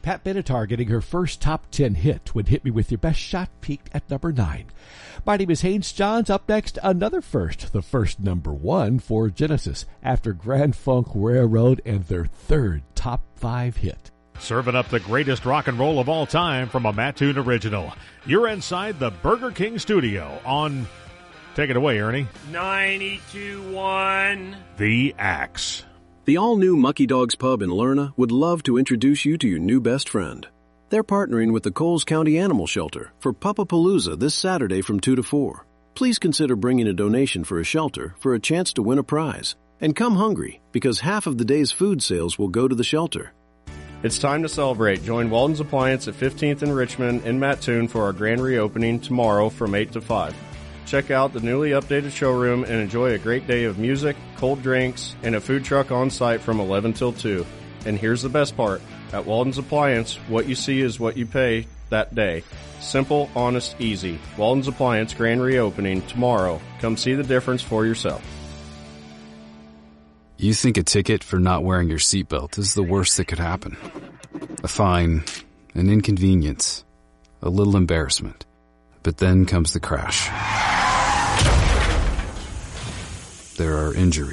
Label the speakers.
Speaker 1: Pat Benatar getting her first top 10 hit when Hit Me With Your Best Shot peaked at number 9. My name is Haynes Johns. Up next, another first, the first number 1 for Genesis after Grand Funk Railroad and their third top 5 hit.
Speaker 2: Serving up the greatest rock and roll of all time from a Mattoon original. You're inside the Burger King studio on, take it away, Ernie.
Speaker 3: 92.1
Speaker 2: The Axe.
Speaker 4: The all-new Mucky Dogs Pub in Lerna would love to introduce you to your new best friend. They're partnering with the Coles County Animal Shelter for Pupapalooza this Saturday from 2 to 4. Please consider bringing a donation for a shelter for a chance to win a prize. And come hungry, because half of the day's food sales will go to the shelter.
Speaker 5: It's time to celebrate. Join Walden's Appliance at 15th and Richmond in Mattoon for our grand reopening tomorrow from 8 to 5. Check out the newly updated showroom and enjoy a great day of music, cold drinks, and a food truck on site from 11 till 2. And here's the best part. At Walden's Appliance, what you see is what you pay that day. Simple, honest, easy. Walden's Appliance grand reopening tomorrow. Come see the difference for yourself.
Speaker 6: You think a ticket for not wearing your seatbelt is the worst that could happen. A fine, an inconvenience, a little embarrassment. But then comes the crash. There are injuries.